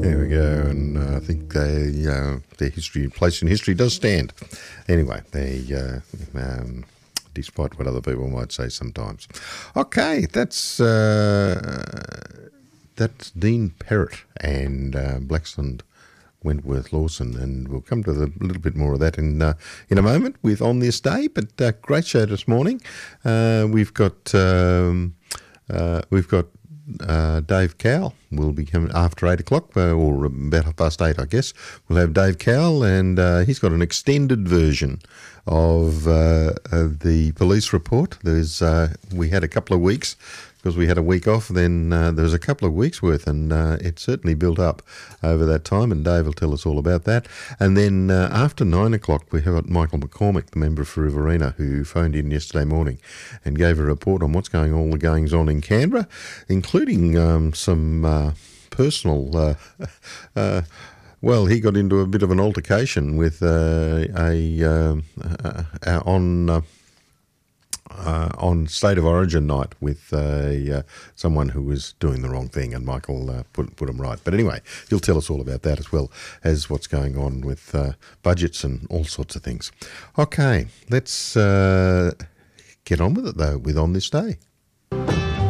There we go, and I think their place in history does stand. Anyway, despite what other people might say sometimes. Okay, that's Dean Perrott and Blaxland Wentworth Lawson, and we'll come to a little bit more of that in a moment with On This Day. But great show this morning. We've got Dave Cowell will be coming after 8 o'clock, or about 8:30, I guess. We'll have Dave Cowell, and he's got an extended version of the police report. We had a couple of weeks because we had a week off. Then there was a couple of weeks worth, and it certainly built up over that time, and Dave will tell us all about that. And then after 9 o'clock, we have Michael McCormick, the member for Riverina, who phoned in yesterday morning and gave a report on what's all the goings on in Canberra, including some personal... well, he got into a bit of an altercation with on State of Origin night with someone who was doing the wrong thing, and Michael put him right. But anyway, he'll tell us all about that, as well as what's going on with budgets and all sorts of things. Okay, let's get on with it, though, with On This Day.